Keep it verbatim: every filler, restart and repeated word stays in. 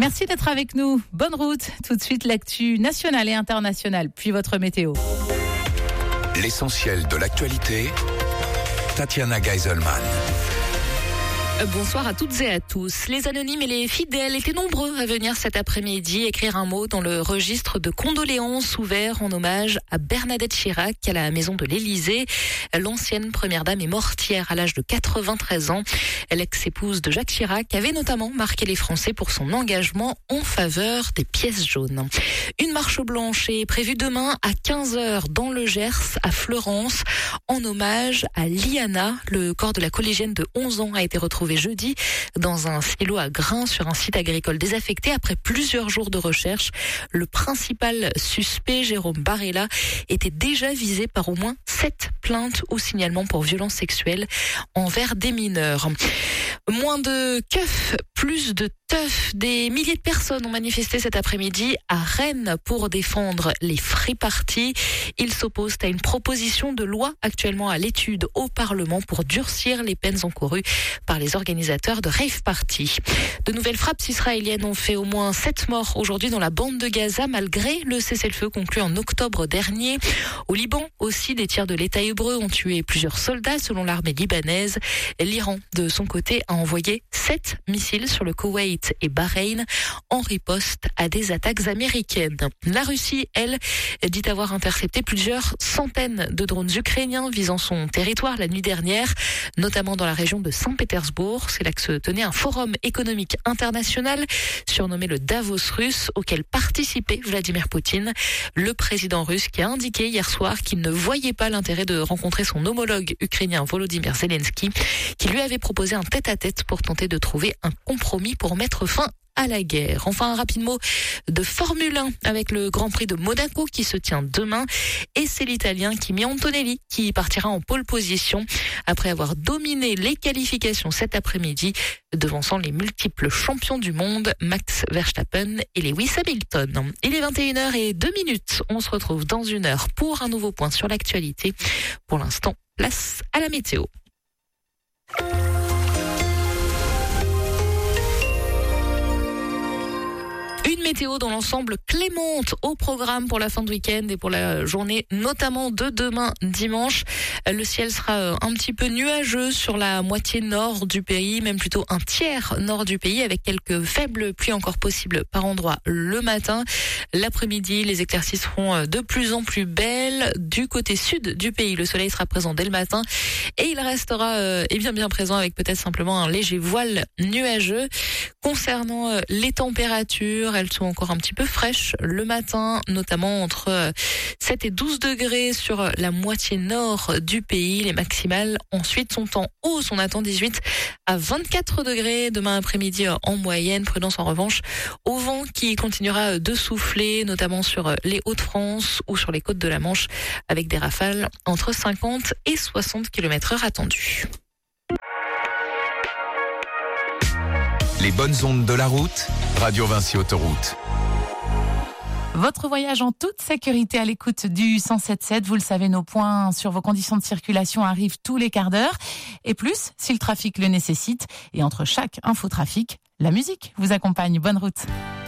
Merci d'être avec nous. Bonne route. Tout de suite, l'actu nationale et internationale, puis votre météo. L'essentiel de l'actualité, Tatiana Geiselman. Bonsoir à toutes et à tous. Les anonymes et les fidèles étaient nombreux à venir cet après-midi écrire un mot dans le registre de condoléances ouvert en hommage à Bernadette Chirac à la maison de l'Élysée. L'ancienne première dame est morte hier à l'âge de quatre-vingt-treize ans. L'ex-épouse de Jacques Chirac avait notamment marqué les Français pour son engagement en faveur des pièces jaunes. Une marche blanche est prévue demain à quinze heures dans le Gers, à Fleurance, en hommage à Liana. Le corps de la collégienne de onze ans a été retrouvé jeudi dans un silo à grains sur un site agricole désaffecté après plusieurs jours de recherche. Le principal suspect, Jérôme Barella, était déjà visé par au moins sept plaintes ou signalements pour violences sexuelles envers des mineurs. Moins de keufs, plus de teufs. Des milliers de personnes ont manifesté cet après-midi à Rennes pour défendre les free parties. Ils s'opposent à une proposition de loi actuellement à l'étude au Parlement pour durcir les peines encourues par les organisateurs de rave party. De nouvelles frappes israéliennes ont fait au moins sept morts aujourd'hui dans la bande de Gaza malgré le cessez-le-feu conclu en octobre dernier. Au Liban aussi, des tirs de l'État hébreu ont tué plusieurs soldats selon l'armée libanaise. L'Iran, de son côté, a envoyé sept missiles sur le Koweït et Bahreïn en riposte à des attaques américaines. La Russie, elle, dit avoir intercepté plusieurs centaines de drones ukrainiens visant son territoire la nuit dernière, notamment dans la région de Saint-Pétersbourg. C'est là que se tenait un forum économique international surnommé le Davos russe, auquel participait Vladimir Poutine, le président russe, qui a indiqué hier soir qu'il ne voyait pas l'intérêt de rencontrer son homologue ukrainien Volodymyr Zelensky, qui lui avait proposé un tête-à-tête pour tenter de trouver un compromis pour mettre fin à la guerre. Enfin, un rapide mot de Formule un avec le Grand Prix de Monaco qui se tient demain. Et c'est l'Italien Kimi Antonelli qui partira en pole position après avoir dominé les qualifications cet après-midi, devançant les multiples champions du monde Max Verstappen et Lewis Hamilton. Il est vingt et une heures zéro deux minutes. On se retrouve dans une heure pour un nouveau point sur l'actualité. Pour l'instant, place à la météo. Une météo dans l'ensemble clémente au programme pour la fin de week-end et pour la journée notamment de demain dimanche. Le ciel sera un petit peu nuageux sur la moitié nord du pays, même plutôt un tiers nord du pays, avec quelques faibles pluies encore possibles par endroits le matin. L'après-midi, les éclaircies seront de plus en plus belles. Du côté sud du pays, le soleil sera présent dès le matin et il restera euh, eh bien bien présent avec peut-être simplement un léger voile nuageux. Concernant euh, les températures, elles sont encore un petit peu fraîches le matin, notamment entre sept et douze degrés sur la moitié nord du pays. Les maximales ensuite sont en hausse. On attend dix-huit à vingt-quatre degrés demain après-midi en moyenne. Prudence en revanche au vent qui continuera de souffler, notamment sur les Hauts-de-France ou sur les côtes de la Manche, avec des rafales entre cinquante et soixante kilomètres heure attendues. Les bonnes ondes de la route, Radio Vinci Autoroute. Votre voyage en toute sécurité à l'écoute du cent sept sept. Vous le savez, nos points sur vos conditions de circulation arrivent tous les quarts d'heure. Et plus, si le trafic le nécessite. Et entre chaque infotrafic, la musique vous accompagne. Bonne route.